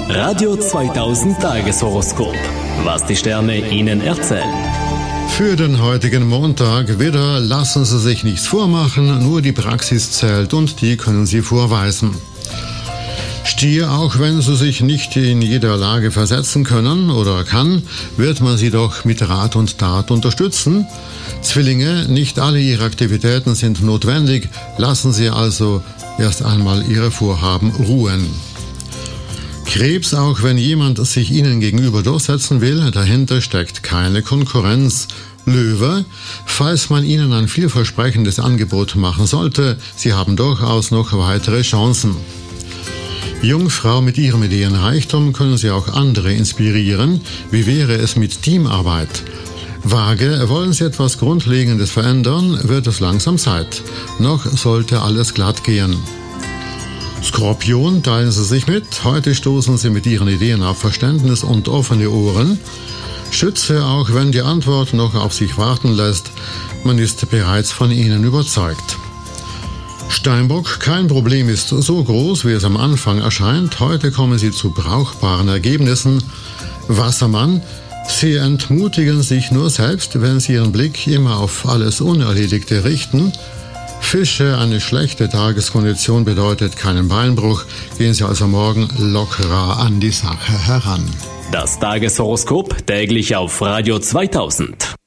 Radio 2000 Tageshoroskop. Was die Sterne Ihnen erzählen. Für den heutigen Montag wieder lassen Sie sich nichts vormachen, nur die Praxis zählt und die können Sie vorweisen. Stier, auch wenn Sie sich nicht in jeder Lage versetzen können oder kann, wird man Sie doch mit Rat und Tat unterstützen. Zwillinge, nicht alle Ihre Aktivitäten sind notwendig, lassen Sie also erst einmal Ihre Vorhaben ruhen. Krebs, auch wenn jemand sich Ihnen gegenüber durchsetzen will, dahinter steckt keine Konkurrenz. Löwe, falls man Ihnen ein vielversprechendes Angebot machen sollte, Sie haben durchaus noch weitere Chancen. Jungfrau, mit Ihrem Ideenreichtum können Sie auch andere inspirieren. Wie wäre es mit Teamarbeit? Waage, wollen Sie etwas Grundlegendes verändern, wird es langsam Zeit. Noch sollte alles glatt gehen. Skorpion, teilen Sie sich mit. Heute stoßen Sie mit Ihren Ideen auf Verständnis und offene Ohren. Schütze, auch wenn die Antwort noch auf sich warten lässt, man ist bereits von Ihnen überzeugt. Steinbock, kein Problem ist so groß, wie es am Anfang erscheint. Heute kommen Sie zu brauchbaren Ergebnissen. Wassermann, Sie entmutigen sich nur selbst, wenn Sie Ihren Blick immer auf alles Unerledigte richten. Fische, eine schlechte Tageskondition bedeutet keinen Beinbruch. Gehen Sie also morgen lockerer an die Sache heran. Das Tageshoroskop täglich auf Radio 2000.